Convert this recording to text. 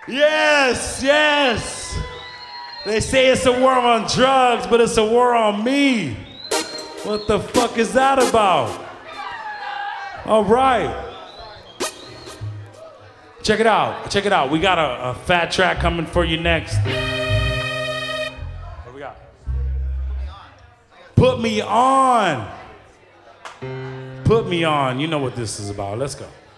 Yes, yes. They say it's a war on drugs, but it's a war on me. What the fuck is that about? All right. Check it out. Check it out. We got a fat track coming for you next. What we got? Put me on. Put me on. You know what this is about. Let's go.